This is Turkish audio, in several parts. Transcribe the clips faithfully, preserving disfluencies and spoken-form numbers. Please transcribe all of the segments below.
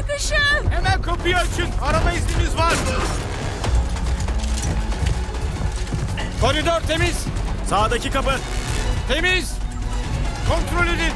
çıkışı. Hemen kapıyı açın. Arama iznimiz var. Koridor temiz. Sağdaki kapı. Temiz. Kontrol edin.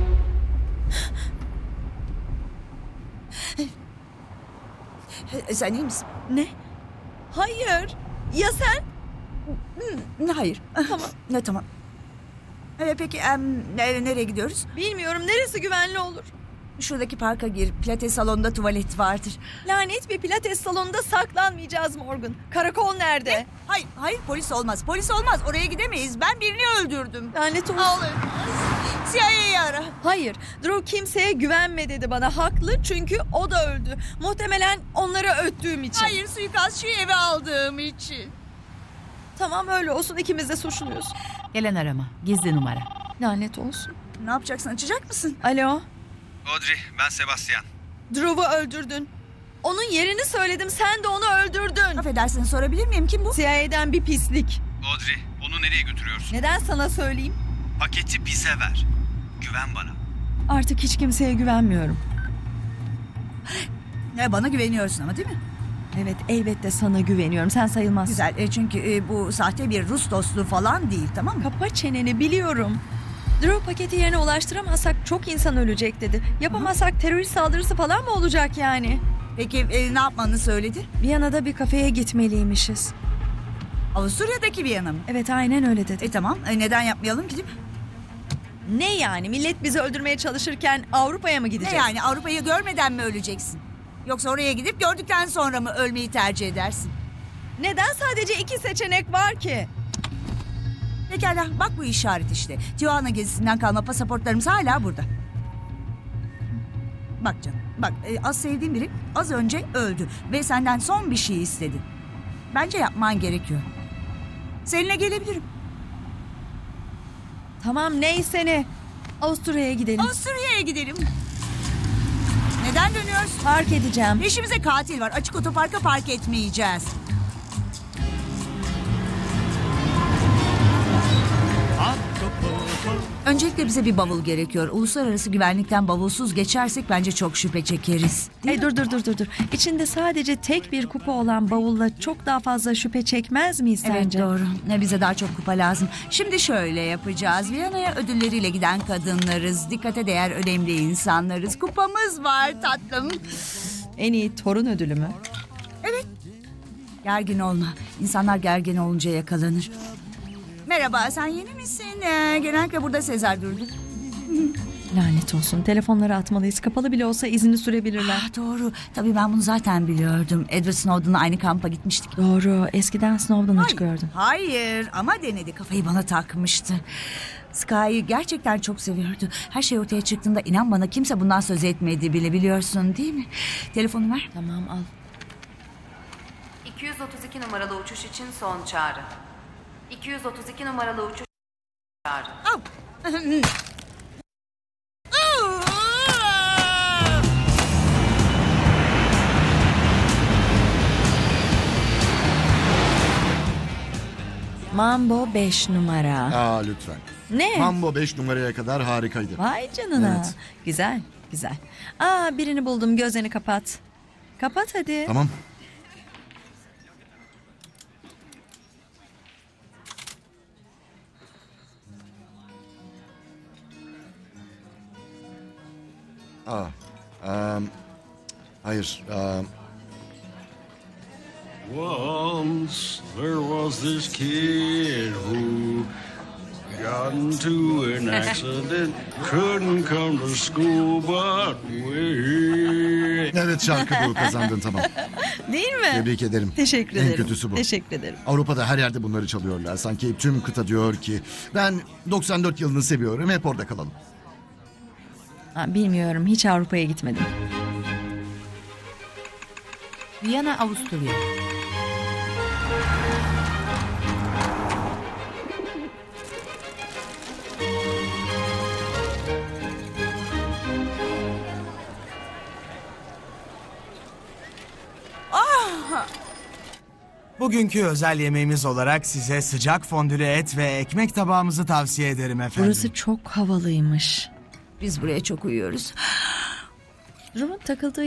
Sen iyi misin? Ne? Hayır. Ya sen? Hı, hayır. Tamam. Ne tamam. Ee, peki em, nere- nereye gidiyoruz? Bilmiyorum, neresi güvenli olur? Şuradaki parka gir. Pilates salonunda tuvalet vardır. Lanet bir pilates salonunda saklanmayacağız Morgan. Karakol nerede? Hayır, hayır polis olmaz. Polis olmaz. Oraya gidemeyiz. Ben birini öldürdüm. Lanet olsun. Ağlayın. C I A'yı ara. Hayır, Drew kimseye güvenme dedi bana. Haklı, çünkü o da öldü. Muhtemelen onlara öttüğüm için. Hayır, suikastçıyı eve aldığım için. Tamam, öyle olsun, ikimiz de suçluyuz. Gelen arama. Gizli numara. Lanet olsun. Ne yapacaksın? Açacak mısın? Alo, Audrey, ben Sebastian. Drew'u öldürdün. Onun yerini söyledim, sen de onu öldürdün. Affedersin, sorabilir miyim? Kim bu? C I A'den bir pislik. Audrey, onu nereye götürüyorsun? Neden sana söyleyeyim? Paketi bize ver. Güven bana. Artık hiç kimseye güvenmiyorum. Ne, bana güveniyorsun ama değil mi? Evet, elbette sana güveniyorum. Sen sayılmazsın. Güzel. E, çünkü e, bu sahte bir Rus dostluğu falan değil, tamam mı? Kapa çeneni, biliyorum. Drew paketi yerine ulaştıramazsak çok insan ölecek dedi. Yapamazsak terörist saldırısı falan mı olacak yani? Peki e, ne yapmanı söyledi? Viyana'da bir kafeye gitmeliymişiz. Avusturya'daki Viyana mı? Evet, aynen öyle dedi. E tamam. E, neden yapmayalım gidip? Ne yani? Millet bizi öldürmeye çalışırken Avrupa'ya mı Ne gideceğiz? yani, Avrupa'yı görmeden mi öleceksin? Yoksa oraya gidip gördükten sonra mı ölmeyi tercih edersin? Neden sadece iki seçenek var ki? Pekala, bak bu işaret işte. Tijuana gezisinden kalma pasaportlarımız hala burada. Bak canım, bak e, az sevdiğim biri az önce öldü ve senden son bir şey istedi. Bence yapman gerekiyor. Seninle gelebilirim. Tamam, neyse ne. Avusturya'ya gidelim. Avusturya'ya gidelim. Neden dönüyoruz? Park edeceğim. Peşimize katil var. Açık otoparka park etmeyeceğiz. Öncelikle bize bir bavul gerekiyor. Uluslararası güvenlikten bavulsuz geçersek bence çok şüphe çekeriz. Değil Hey, mi? dur dur dur dur dur. İçinde sadece tek bir kupa olan bavulla çok daha fazla şüphe çekmez miyiz Evet, sence? doğru. Ne, bize daha çok kupa lazım. Şimdi şöyle yapacağız. Viyana'ya ödülleriyle giden kadınlarız. Dikkate değer önemli insanlarız. Kupamız var tatlım. En iyi torun ödülü mü? Gergin olma. İnsanlar gergin olunca yakalanır. Merhaba, sen yeni misin? Ee, genellikle burada Sezar durdu. Lanet olsun. Telefonları atmalıyız. Kapalı bile olsa izini sürebilirler. Ah, doğru. Tabii ben bunu zaten biliyordum. Edward Snowden'la aynı kampa gitmiştik. Doğru. Eskiden Snowden'a Hayır, çıkıyordun. hayır ama denedi. Kafayı bana takmıştı. Sky'ı gerçekten çok seviyordu. Her şey ortaya çıktığında inan bana kimse bundan söz etmedi bile, biliyorsun değil mi? Telefonu ver. Tamam, al. iki yüz otuz iki numaralı uçuş için son çağrı. iki yüz otuz iki numaralı uçuş çağrı. Al. Mambo beş numara. Aa lütfen. Ne? Mambo beş numaraya kadar harikaydı. Vay canına. Evet. Güzel, güzel. Aa, birini buldum. Gözlerini kapat. Kapat hadi. Tamam. Aa, em, hayır. em, Once there was this kid who got into an accident, couldn't come to school, but we... evet şarkı bu, kazandın tamam. Değil mi? Tebrik ederim. Teşekkür En ederim. kötüsü bu. Teşekkür ederim. Avrupa'da her yerde bunları çalıyorlar. Sanki tüm kıta diyor ki ben doksan dört yılını seviyorum, hep orada kalalım. Ha, bilmiyorum. Hiç Avrupa'ya gitmedim. Viyana, Avusturya. Bugünkü özel yemeğimiz olarak size sıcak fondülü et ve ekmek tabağımızı tavsiye ederim efendim. Burası çok havalıymış. Biz buraya çok uyuyoruz. Drew'un takıldığı